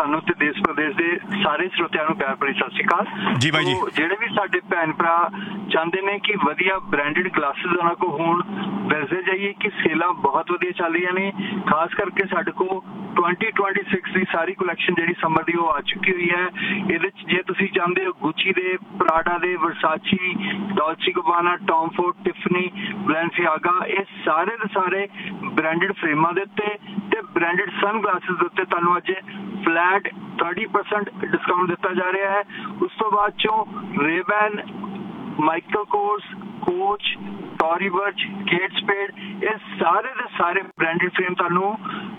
ਤੁਹਾਨੂੰ ਤੇ ਦੇਸ਼ ਪ੍ਰਦੇਸ਼ ਦੇ ਸਾਰੇ ਸਰੋਤਿਆਂ ਨੂੰ ਪਿਆਰ ਭਰੀ ਸਤਿ ਸ਼੍ਰੀ ਅਕਾਲ ਜੀ ਬਾਈ ਜੀ। ਜਿਹੜੇ ਵੀ ਸਾਡੇ ਭੈਣ ਭਰਾ ਚਾਹੁੰਦੇ ਨੇ ਕਿ ਵਧੀਆ ਬ੍ਰਾਂਡਡ ਗਲਾਸਿਸ ਉਹਨਾਂ ਕੋਲ ਹੋਣ, ਵੈਸੇ ਜਾਈਏ ਕਿ ਸੇਲਾਂ ਬਹੁਤ ਵਧੀਆ ਚੱਲ ਰਹੀਆਂ ਨੇ। ਖਾਸ ਕਰਕੇ ਸਾਡੇ ਕੋਲ 2026 ਦੀ ਸਾਰੀ ਕਲੈਕਸ਼ਨ ਜਿਹੜੀ ਸਮਰ ਦੀ ਉਹ ਆ ਚੁੱਕੀ ਹੋਈ ਹੈ। ਇਹਦੇ 'ਚ ਜੇ ਤੁਸੀਂ ਚਾਹੁੰਦੇ ਹੋ ਗੁੱਚੀ ਦੇ, ਪ੍ਰਾਡਾ ਦੇ, ਵਰਸਾਚੀ, ਡੋਲਚੇ ਗਬਾਨਾ, ਟੌਮ ਫੋਰਡ, ਟਿਫਨੀ, ਬਲੈਂਸੀਆਗਾ, ਇਹ ਸਾਰੇ ਦੇ ਸਾਰੇ ਬ੍ਰਾਂਡਡ ਫਰੇਮਾਂ ਦੇ ਉੱਤੇ ਤੇ ਬ੍ਰਾਂਡਡ ਸਨ ਗਲਾਸਿਸ ਦੇ ਉੱਤੇ ਤੁਹਾਨੂੰ ਅੱਜ ਫਲੈਟ 30% ਡਿਸਕਾਊਂਟ ਦਿੱਤਾ ਜਾ ਰਿਹਾ ਹੈ। ਉਸ ਤੋਂ ਬਾਅਦ ਚੋਂ ਰੇਬੈਨ, Michael Kors, coach, Tory ਬਰਚ, Kate ਸਪੇਡ, ਇਹ ਸਾਰੇ ਦੇ ਸਾਰੇ ਬ੍ਰਾਂਡਡ ਫਰੇਮ ਤੁਹਾਨੂੰ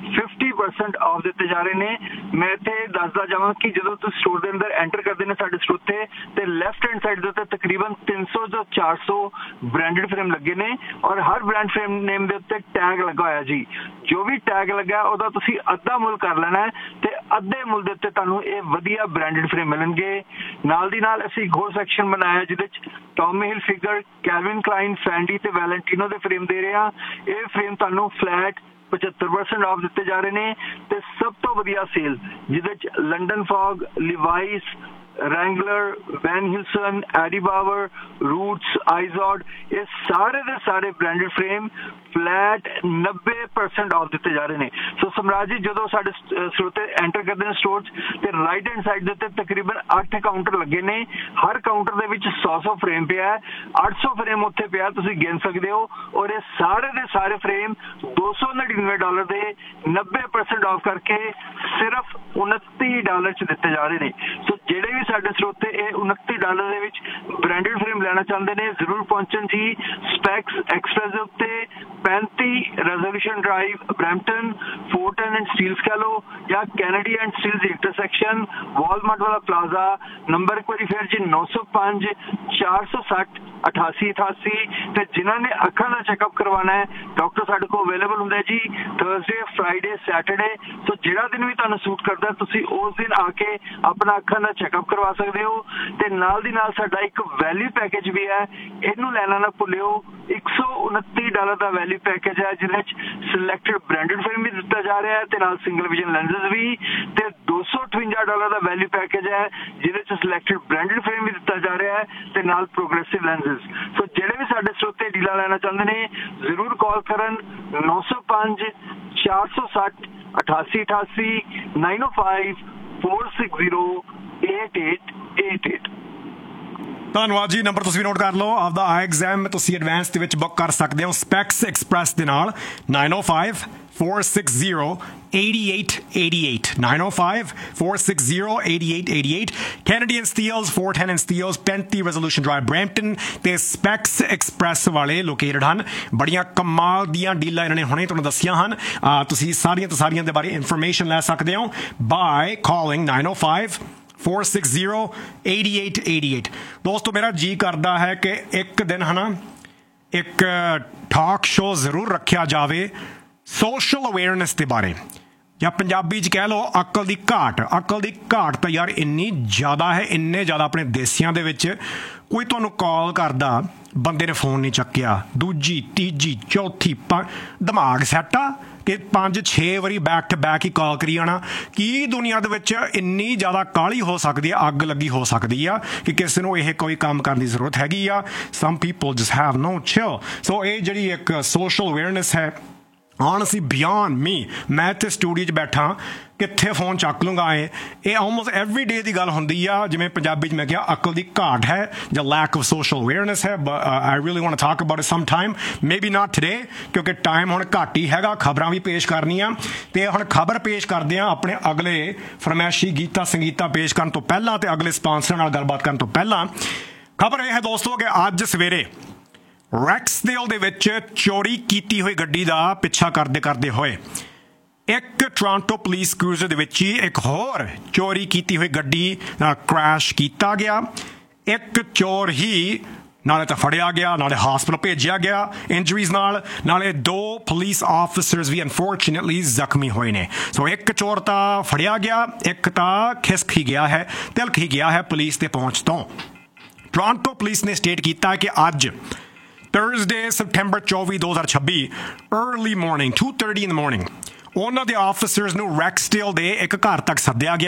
50% ਆਫ ਦਿੱਤੇ ਜਾ ਰਹੇ ਨੇ। ਮੈਂ ਇੱਥੇ ਦੱਸਦਾ ਜਾਵਾਂ ਕਿ ਜਦੋਂ ਤੁਸੀਂ ਸਟੋਰ ਦੇ ਅੰਦਰ ਐਂਟਰ ਕਰਦੇ ਨੇ ਸਾਡੇ ਸਟੋਰ ਤੇ ਲੈਫਟ ਹੈਂਡ ਸਾਈਡ ਦੇ ਉੱਤੇ ਤਕਰੀਬਨ 300 ਤੋਂ 400 ਬ੍ਰਾਂਡਡ ਫਰੇਮ ਲੱਗੇ ਨੇ ਔਰ ਹਰ ਬ੍ਰਾਂਡ ਫਰੇਮ ਨੇਮ ਦੇ ਉੱਤੇ ਟੈਗ ਲੱਗਾ ਹੋਇਆ ਜੀ। ਜੋ ਵੀ ਟੈਗ ਲੱਗਾ ਉਹਦਾ ਤੁਸੀਂ ਅੱਧਾ ਮੁੱਲ ਕਰ ਲੈਣਾ ਹੈ ਤੇ ਅੱਧੇ ਮੁੱਲ ਦੇ ਉੱਤੇ ਤੁਹਾਨੂੰ ਇਹ ਵਧੀਆ ਬ੍ਰਾਂਡਡ ਫਰੇਮ ਮਿਲਣਗੇ। ਨਾਲ ਦੀ ਨਾਲ ਅਸੀਂ ਇੱਕ ਹੋਰ ਸੈਕਸ਼ਨ ਬਣਾਇਆ ਜਿਹਦੇ 'ਚ ਟੌਮੀ ਹਿਲ ਫਿਗਰ, ਕੈਲਵਿਨ ਕਲਾਈਨ, ਫੈਂਡੀ ਤੇ ਵੈਲੈਂਟੀਨੋ ਦੇ ਫਰੇਮ ਦੇ ਰਹੇ ਹਾਂ। ਇਹ ਫਰੇਮ ਤੁਹਾਨੂੰ ਫਲੈਟ 75% ਆਫ ਦਿੱਤੇ ਜਾ ਰਹੇ ਨੇ ਤੇ ਸਭ ਤੋਂ ਵਧੀਆ ਸੇਲ ਜਿਹਦੇ 'ਚ ਲੰਡਨ ਫੌਗ, ਲਿਵਾਈਸ, ਰੈਂਗਲਰ, ਵੈਨ ਹਿਲਸਨ, ਐਡੀ ਬਾਵਰ, ਰੂਟਸ, ਆਈਜ਼ੋਡ, ਇਹ ਸਾਰੇ ਦੇ ਸਾਰੇ ਬ੍ਰਾਂਡਡ ਫਰੇਮ ਫਲੈਟ 90% ਆਫ ਦਿੱਤੇ ਜਾ ਰਹੇ ਨੇ। ਸੋ ਸਮਰਾਜ ਜੀ, ਜਦੋਂ ਸਾਡੇ ਸਰੋਤੇ ਐਂਟਰ ਕਰਦੇ ਨੇ ਸਟੋਰ 'ਚ ਤੇ ਰਾਈਟ ਹੈਂਡ ਸਾਈਡ ਦੇ ਉੱਤੇ ਤਕਰੀਬਨ 8 ਕਾਊਂਟਰ ਲੱਗੇ ਨੇ। ਹਰ ਕਾਊਂਟਰ ਦੇ ਵਿੱਚ 100 ਫਰੇਮ ਪਿਆ, 800 ਫਰੇਮ ਉੱਥੇ ਪਿਆ, ਤੁਸੀਂ ਗਿਣ ਸਕਦੇ ਹੋ। ਔਰ ਇਹ ਸਾਰੇ ਦੇ ਸਾਰੇ ਫਰੇਮ $299 ਦੇ 90% ਆਫ ਕਰਕੇ ਸਿਰਫ $29 'ਚ ਦਿੱਤੇ ਜਾ ਰਹੇ ਨੇ। ਸੋ ਜਿਹੜੇ ਵੀ ਸਾਡੇ ਸਰੋਤੇ ਇਹ $29 ਦੇ ਵਿੱਚ ਬ੍ਰਾਂਡਡ ਫਰੇਮ ਲੈਣਾ ਚਾਹੁੰਦੇ ਨੇ ਜ਼ਰੂਰ ਪਹੁੰਚਣ ਜੀ। ਸਪੈਕਸ ਐਕਸਪ੍ਰੈਸ ਦੇ ਉੱਤੇ 35 resolution drive, Brampton, ਫੋਰਟਨ and Steeles ਕਹ ਲਓ ਜਾਂ Kennedy and Steeles intersection, Walmart ਵਾਲਾ ਪਲਾਜ਼ਾ, ਨੰਬਰ ਇੱਕ ਵਾਰੀ ਫਿਰ ਜੀ 905 460 8888। ਤੇ ਜਿਨ੍ਹਾਂ ਨੇ ਅੱਖਾਂ ਦਾ ਚੈੱਕਅਪ ਕਰਵਾਉਣਾ ਹੈ ਡਾਕਟਰ ਸਾਡੇ ਕੋਲ ਅਵੇਲੇਬਲ ਹੁੰਦਾ ਜੀ ਥਰਸਡੇ, ਫਰਾਈਡੇ, ਸੈਟਰਡੇ। ਸੋ ਜਿਹੜਾ ਦਿਨ ਵੀ ਤੁਹਾਨੂੰ ਸੂਟ ਕਰਦਾ ਤੁਸੀਂ ਉਸ ਦਿਨ ਆ ਕੇ ਆਪਣਾ ਅੱਖਾਂ ਦਾ ਚੈੱਕਅਪ ਕਰਵਾ ਸਕਦੇ ਹੋ। ਤੇ ਨਾਲ ਦੀ ਨਾਲ ਸਾਡਾ ਇੱਕ ਵੈਲਿਊ ਪੈਕੇਜ ਵੀ ਹੈ, ਇਹਨੂੰ ਲੈਣਾ ਨਾ ਭੁੱਲਿਓ। $129 ਦਾ ਵੈਲਿਊ ਪੈਕੇਜ ਹੈ ਜਿਹਦੇ ਵਿੱਚ ਸਿਲੈਕਟਡ ਬ੍ਰਾਂਡਡ ਫਰੇਮ ਵੀ ਦਿੱਤਾ ਜਾ ਰਿਹਾ ਹੈ ਤੇ ਨਾਲ ਸਿੰਗਲ ਵਿਜ਼ਨ ਲੈਂਸਸ ਵੀ। ਤੇ $258 ਦਾ ਵੈਲਿਊ ਪੈਕੇਜ ਹੈ ਜਿਹਦੇ ਵਿੱਚ ਸਿਲੈਕਟਡ ਬ੍ਰਾਂਡਡ ਫਰੇਮ ਵੀ ਦਿੱਤਾ ਜਾ ਰਿਹਾ ਹੈ ਤੇ ਨਾਲ ਪ੍ਰੋਗਰੈਸਿਵ ਲੈਂਸਸ। ਸੋ ਜਿਹੜੇ ਵੀ ਸਾਡੇ ਸਰੋਤੇ ਡੀਲਾਂ ਲੈਣਾ ਚਾਹੁੰਦੇ ਨੇ ਜ਼ਰੂਰ ਕਾਲ ਕਰਨ 905 460 8888 905 460 8888। ਧੰਨਵਾਦ ਜੀ। ਨੰਬਰ ਤੁਸੀਂ ਵੀ ਨੋਟ ਕਰ ਲਓ ਆਪਦਾ। ਆਈ ਐਗਜ਼ਾਮ ਤੁਸੀਂ ਐਡਵਾਂਸ ਦੇ ਵਿੱਚ ਬੁੱਕ ਕਰ ਸਕਦੇ ਹੋ ਸਪੈਕਸ ਐਕਸਪ੍ਰੈਸ ਦੇ ਨਾਲ 905 460 8888 905 460 8888। Canadian Steels 410 Steels 35 Resolution Drive Brampton ਤੇ ਸਪੈਕਸ ਐਕਸਪ੍ਰੈਸ ਵਾਲੇ ਲੋਕੇਟਡ ਹਨ। ਬੜੀਆਂ ਕਮਾਲ ਦੀਆਂ ਡੀਲਾਂ ਇਹਨਾਂ ਨੇ ਹੁਣੇ ਤੁਹਾਨੂੰ ਦੱਸੀਆਂ ਹਨ। ਤੁਸੀਂ ਸਾਰੀਆਂ ਤੋਂ ਸਾਰੀਆਂ ਦੇ ਬਾਰੇ ਇਨਫੋਰਮੇਸ਼ਨ ਲੈ ਸਕਦੇ ਹੋ ਬਾਏ ਕਾਲਿੰਗ 905 460 8888। ਦੋਸਤੋ, ਮੇਰਾ ਜੀ ਕਰਦਾ ਹੈ ਕਿ ਇੱਕ ਦਿਨ ਇੱਕ ਟਾਕ ਸ਼ੋਅ ਜ਼ਰੂਰ ਰੱਖਿਆ ਜਾਵੇ ਸੋਸ਼ਲ ਅਵੇਅਰਨੈਸ ਦੇ ਬਾਰੇ, ਜਾਂ ਪੰਜਾਬੀ 'ਚ ਕਹਿ ਲਓ ਅਕਲ ਦੀ ਘਾਟ। ਅਕਲ ਦੀ ਘਾਟ ਤਾਂ ਯਾਰ ਇੰਨੀ ਜ਼ਿਆਦਾ ਹੈ, ਇੰਨੇ ਜ਼ਿਆਦਾ ਆਪਣੇ ਦੇਸਿਆਂ ਦੇ ਵਿੱਚ। ਕੋਈ ਤੁਹਾਨੂੰ ਕਾਲ ਕਰਦਾ, ਬੰਦੇ ਨੇ ਫੋਨ ਨਹੀਂ ਚੱਕਿਆ, ਦੂਜੀ, ਤੀਜੀ, ਚੌਥੀ, ਦਿਮਾਗ ਸੈੱਟ ਆ ਕਿ 5-6 ਵਾਰੀ ਬੈਕ ਟੂ ਬੈਕ ਹੀ ਕਾਲ ਕਰੀ ਜਾਣਾ। ਕੀ ਦੁਨੀਆ ਦੇ ਵਿੱਚ ਇੰਨੀ ਜ਼ਿਆਦਾ ਕਾਹਲੀ ਹੋ ਸਕਦੀ ਹੈ, ਅੱਗ ਲੱਗੀ ਹੋ ਸਕਦੀ ਆ ਕਿ ਕਿਸੇ ਨੂੰ ਇਹ ਕੋਈ ਕੰਮ ਕਰਨ ਦੀ ਜ਼ਰੂਰਤ ਹੈਗੀ ਆ। Some people just have no chill. ਸੋ ਇਹ ਜਿਹੜੀ ਇੱਕ ਸੋਸ਼ਲ ਅਵੇਅਰਨੈਸ ਹੈ honestly beyond me। ਮੈਂ ਇੱਥੇ ਸਟੂਡੀਓ 'ਚ ਬੈਠਾ, ਕਿੱਥੇ ਫੋਨ ਚੱਕ ਲੂੰਗਾ। ਇਹ ਆਲਮੋਸਟ ਐਵਰੀ ਡੇ ਦੀ ਗੱਲ ਹੁੰਦੀ ਆ। ਜਿਵੇਂ ਪੰਜਾਬੀ 'ਚ ਮੈਂ ਕਿਹਾ ਅਕਲ ਦੀ ਘਾਟ ਹੈ ਜਾਂ ਲੈਕ ਆਫ ਸੋਸ਼ਲ ਅਵੇਅਰਨੈਸ ਹੈ। I really want to talk about it some time, maybe not today, ਕਿਉਂਕਿ ਟਾਈਮ ਹੁਣ ਘੱਟ ਹੀ ਹੈਗਾ। ਖਬਰਾਂ ਵੀ ਪੇਸ਼ ਕਰਨੀਆਂ ਤੇ ਹੁਣ ਖਬਰ ਪੇਸ਼ ਕਰਦੇ ਹਾਂ ਆਪਣੇ ਅਗਲੇ ਫਰਮੈਸ਼ੀ ਗੀਤਾ ਸੰਗੀਤਾ ਪੇਸ਼ ਕਰਨ ਤੋਂ ਪਹਿਲਾਂ ਤੇ ਅਗਲੇ ਸਪਾਂਸਰ ਨਾਲ ਗੱਲਬਾਤ ਕਰਨ ਤੋਂ ਪਹਿਲਾਂ ਖਬਰ ਇਹ ਹੈ ਦੋਸਤੋ ਕਿ ਅੱਜ ਸਵੇਰੇ ਰੈਕਸਡੇਲ ਦੇ ਵਿੱਚ ਚੋਰੀ ਕੀਤੀ ਹੋਈ ਗੱਡੀ ਦਾ ਪਿੱਛਾ ਕਰਦੇ ਹੋਏ ਇੱਕ ਟੋਰਾਂਟੋ ਪੁਲਿਸ ਕਰੂਜ਼ਰ ਦੇ ਵਿੱਚ ਹੀ ਇੱਕ ਹੋਰ ਚੋਰੀ ਕੀਤੀ ਹੋਈ ਗੱਡੀ ਨਾਲ ਕ੍ਰੈਸ਼ ਕੀਤਾ ਗਿਆ। ਇੱਕ ਚੋਰ ਹੀ ਨਾਲੇ ਤਾਂ ਫੜਿਆ ਗਿਆ, ਨਾਲੇ ਹਸਪਤਾਲ ਭੇਜਿਆ ਗਿਆ ਇੰਜਰੀਜ਼ ਨਾਲ, ਨਾਲੇ 2 ਪੁਲਿਸ ਆਫਿਸਰਸ ਵੀ ਅਨਫੋਰਚੂਨੇਟਲੀ ਜ਼ਖਮੀ ਹੋਏ ਨੇ। ਸੋ ਇੱਕ ਚੋਰ ਤਾਂ ਫੜਿਆ ਗਿਆ, ਇੱਕ ਤਾਂ ਖਿਸਕ ਹੀ ਗਿਆ ਹੈ, ਤਿਲਕ ਹੀ ਗਿਆ ਹੈ ਪੁਲਿਸ ਦੇ ਪਹੁੰਚ ਤੋਂ। ਟੋਰਾਂਟੋ ਪੁਲਿਸ ਨੇ ਸਟੇਟ ਕੀਤਾ ਕਿ ਅੱਜ Thursday, September 24, 2026, early morning, 2:30 in the morning, ਉਹਨਾਂ ਦੇ ਆਫਿਸਰਸ ਨੂੰ ਰੈਕਸਡੇਲ ਦੇ ਇੱਕ ਘਰ ਤੱਕ ਸੱਦਿਆ ਗਿਆ।